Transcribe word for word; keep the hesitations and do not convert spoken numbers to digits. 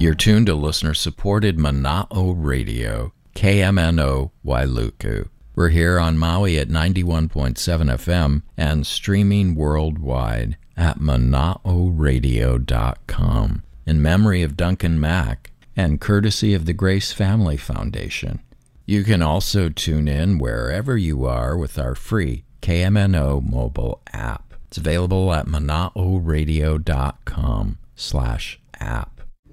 You're tuned to listener-supported Mana'o Radio, K M N O Wailuku. We're here on Maui at ninety-one point seven F M and streaming worldwide at mana'o radio dot com in memory of Duncan Mack and courtesy of the Grace Family Foundation. You can also tune in wherever you are with our free K M N O mobile app. It's available at mana'o radio dot com slash app.